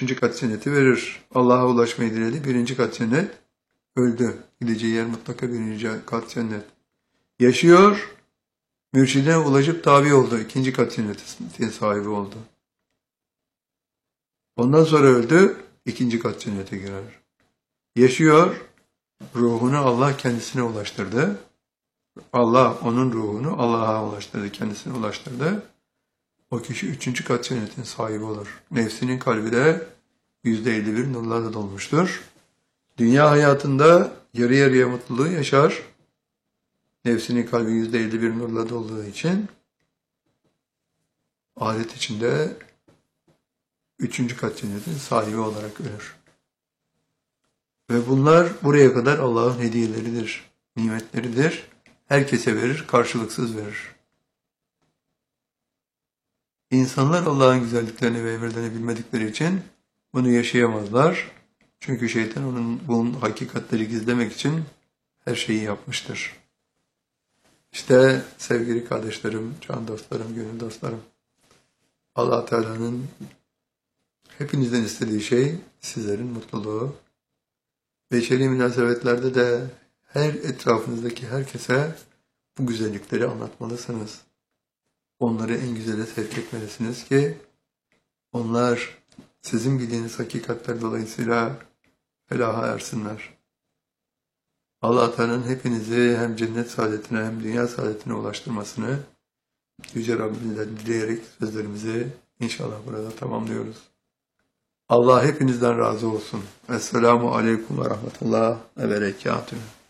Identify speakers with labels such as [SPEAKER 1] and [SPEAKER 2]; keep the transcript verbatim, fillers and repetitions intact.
[SPEAKER 1] üçüncü kat cenneti verir. Allah'a ulaşmayı diledi. Birinci kat cennet öldü. Gideceği yer mutlaka birinci kat cennet. Yaşıyor. Mürşidine ulaşıp tabi oldu. İkinci kat cennetin sahibi oldu. Ondan sonra öldü. İkinci kat cennete girer. Yaşıyor. Ruhunu Allah kendisine ulaştırdı. Allah onun ruhunu Allah'a ulaştırdı. Kendisine ulaştırdı. O kişi üçüncü kat cennetin sahibi olur. Nefsinin kalbi de yüzde elli bir nurlarla dolmuştur. Dünya hayatında yarı yarıya mutluluğu yaşar. Nefsinin kalbi yüzde elli bir nurla dolduğu için ahiret içinde üçüncü kat cennetin sahibi olarak ölür. Ve bunlar buraya kadar Allah'ın hediyeleridir, nimetleridir. Herkese verir, karşılıksız verir. İnsanlar Allah'ın güzelliklerini ve emirlerini bilmedikleri için bunu yaşayamazlar. Çünkü şeytan onun bunun hakikatleri gizlemek için her şeyi yapmıştır. İşte sevgili kardeşlerim, can dostlarım, gönül dostlarım, Allah Teala'nın hepinizden istediği şey sizlerin mutluluğu. Beşeri münasebetlerde de her etrafınızdaki herkese bu güzellikleri anlatmalısınız. Onları en güzele sevk etmelisiniz ki onlar sizin bildiğiniz hakikatler dolayısıyla felaha ersinler. Allah Teala'nın hepinizi hem cennet saadetine hem dünya saadetine ulaştırmasını Yüce Rabbimden dileyerek sözlerimizi inşallah burada tamamlıyoruz. Allah hepinizden razı olsun. Esselamu Aleyküm ve Rahmetullah ve Berekatuhu.